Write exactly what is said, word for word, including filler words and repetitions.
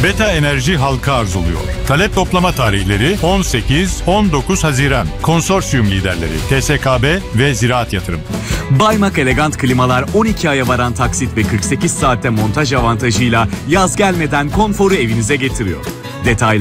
Beta Enerji halka arzuluyor. Talep toplama tarihleri on sekiz on dokuz Haziran. Konsorsiyum liderleri T S K B ve Ziraat Yatırım. Baymak Elegant klimalar on iki aya varan taksit ve kırk sekiz saatte montaj avantajıyla yaz gelmeden konforu evinize getiriyor. Detaylı